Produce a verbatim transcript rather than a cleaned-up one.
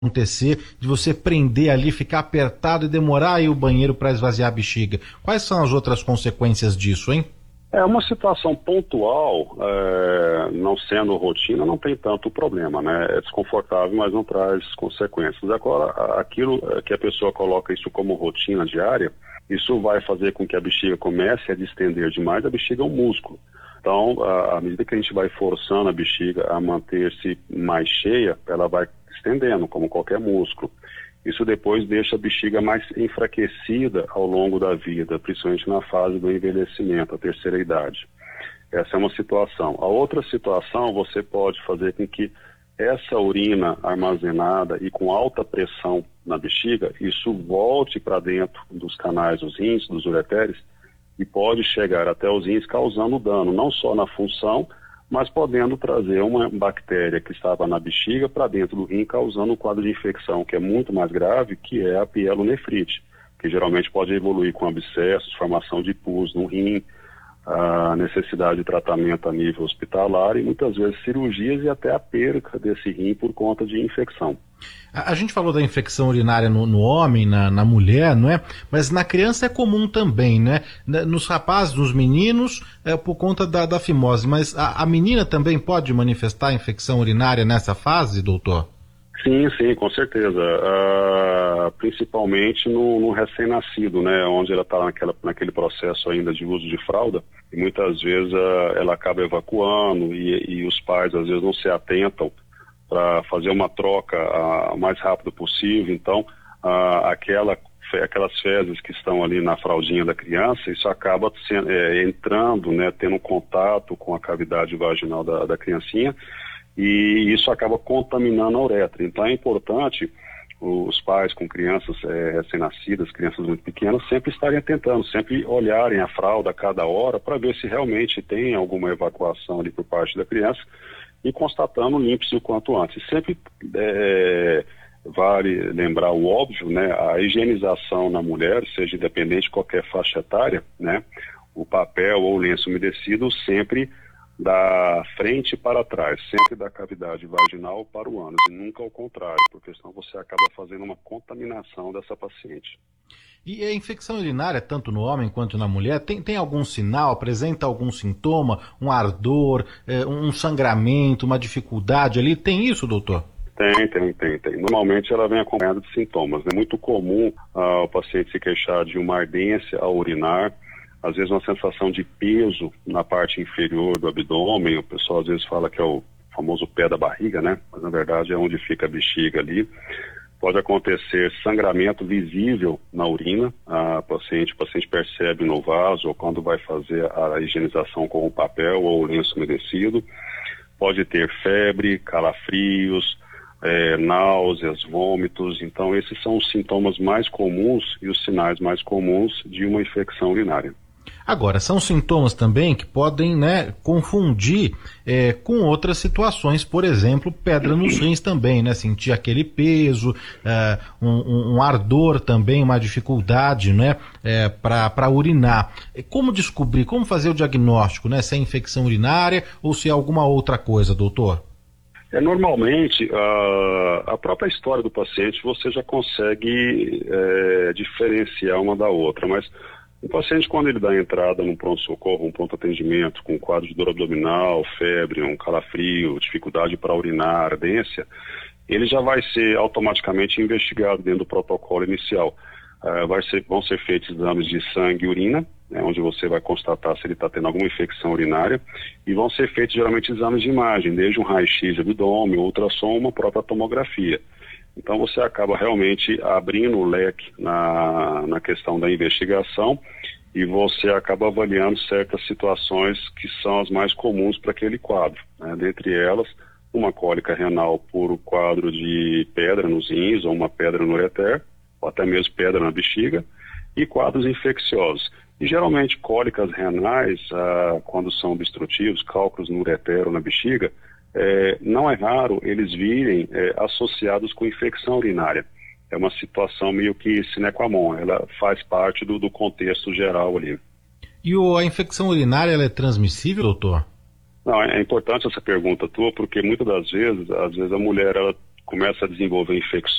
acontecer de você prender ali, ficar apertado e demorar aí o banheiro para esvaziar a bexiga? Quais são as outras consequências disso, hein? É uma situação pontual, é, não sendo rotina, não tem tanto problema, né? É desconfortável, mas não traz consequências. Agora, aquilo que a pessoa coloca isso como rotina diária, isso vai fazer com que a bexiga comece a distender demais. A bexiga é um músculo. Então, à medida que a gente vai forçando a bexiga a manter-se mais cheia, ela vai estendendo, como qualquer músculo. Isso depois deixa a bexiga mais enfraquecida ao longo da vida, principalmente na fase do envelhecimento, a terceira idade. Essa é uma situação. A outra situação, você pode fazer com que essa urina armazenada e com alta pressão na bexiga, isso volte para dentro dos canais dos rins, dos ureteres, e pode chegar até os rins causando dano, não só na função, mas podendo trazer uma bactéria que estava na bexiga para dentro do rim, causando um quadro de infecção que é muito mais grave, que é a pielonefrite, que geralmente pode evoluir com abscessos, formação de pus no rim, a necessidade de tratamento a nível hospitalar e muitas vezes cirurgias e até a perca desse rim por conta de infecção. A, a gente falou da infecção urinária no, no homem, na, na mulher, não é? Mas na criança é comum também, né? Nos rapazes, nos meninos, é por conta da, da fimose. Mas a, a menina também pode manifestar infecção urinária nessa fase, doutor? Sim, sim, com certeza. Uh, principalmente no, no recém-nascido, né? Onde ela está naquele processo ainda de uso de fralda. E muitas vezes uh, ela acaba evacuando e, e os pais às vezes não se atentam para fazer uma troca uh, o mais rápido possível. Então, uh, aquela, aquelas fezes que estão ali na fraldinha da criança, isso acaba sendo, é, entrando, né? Tendo contato com a cavidade vaginal da, da criancinha. E isso acaba contaminando a uretra. Então é importante os pais com crianças é, recém-nascidas, crianças muito pequenas, sempre estarem atentando, sempre olharem a fralda a cada hora para ver se realmente tem alguma evacuação ali por parte da criança e constatando limpe-se o quanto antes. E sempre é, vale lembrar o óbvio, né? A higienização na mulher, seja independente de qualquer faixa etária, né? O papel ou o lenço umedecido sempre da frente para trás, sempre da cavidade vaginal para o ânus, e nunca ao contrário, porque senão você acaba fazendo uma contaminação dessa paciente. E a infecção urinária, tanto no homem quanto na mulher, tem, tem algum sinal, apresenta algum sintoma, um ardor, é, um sangramento, uma dificuldade ali? Tem isso, doutor? Tem, tem, tem, tem. Normalmente ela vem acompanhada de sintomas. É muito comum ah, o paciente se queixar de uma ardência ao urinar, às vezes uma sensação de peso na parte inferior do abdômen. O pessoal às vezes fala que é o famoso pé da barriga, né? Mas na verdade é onde fica a bexiga ali. Pode acontecer sangramento visível na urina. A paciente, o paciente percebe no vaso ou quando vai fazer a higienização com o papel ou o lenço umedecido. Pode ter febre, calafrios, é, náuseas, vômitos. Então esses são os sintomas mais comuns e os sinais mais comuns de uma infecção urinária. Agora, são sintomas também que podem, né, confundir é, com outras situações, por exemplo, pedra nos rins também, né, sentir aquele peso, é, um, um ardor também, uma dificuldade, né, é, para urinar. Como descobrir, como fazer o diagnóstico, né, se é infecção urinária ou se é alguma outra coisa, doutor? É, normalmente, a, a própria história do paciente você já consegue é, diferenciar uma da outra, mas o paciente, quando ele dá entrada num pronto-socorro, um pronto-atendimento, com quadro de dor abdominal, febre, um calafrio, dificuldade para urinar, ardência, ele já vai ser automaticamente investigado dentro do protocolo inicial. Uh, vai ser, vão ser feitos exames de sangue e urina, né, onde você vai constatar se ele está tendo alguma infecção urinária, e vão ser feitos geralmente exames de imagem, desde um raio-x de abdômen, ultrassom, uma própria tomografia. Então você acaba realmente abrindo o leque na, na questão da investigação e você acaba avaliando certas situações que são as mais comuns para aquele quadro, né? Dentre elas, uma cólica renal por quadro de pedra nos rins ou uma pedra no ureter, ou até mesmo pedra na bexiga, e quadros infecciosos. E geralmente cólicas renais, ah, quando são obstrutivos, cálculos no ureter ou na bexiga, É, não é raro eles virem é, associados com infecção urinária. É uma situação meio que sine qua non, ela faz parte do, do contexto geral ali. E o, a infecção urinária ela é transmissível, doutor? Não, é, é importante essa pergunta tua, porque muitas das vezes, às vezes a mulher ela começa a desenvolver infecções